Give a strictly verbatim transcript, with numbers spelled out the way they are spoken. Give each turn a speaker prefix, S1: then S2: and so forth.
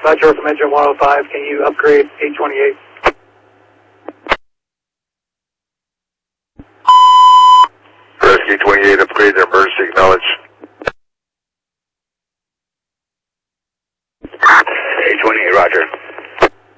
S1: Roger from engine one oh five. Can you upgrade eight twenty-eight?
S2: Rescue twenty-eight, upgrade their emergency, acknowledge.
S3: eight twenty-eight, roger.